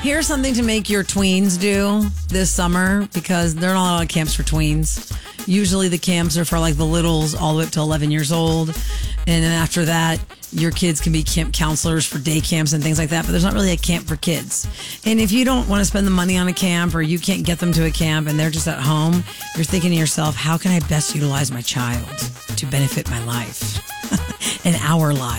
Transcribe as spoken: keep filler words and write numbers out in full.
Here's something to make your tweens do this summer, because there are not a lot of camps for tweens. Usually the camps are for like the littles all the way up to eleven years old. And then after that, your kids can be camp counselors for day camps and things like that. But there's not really a camp for kids. And if you don't want to spend the money on a camp, or you can't get them to a camp and they're just at home, you're thinking to yourself, how can I best utilize my child to benefit my life and our life?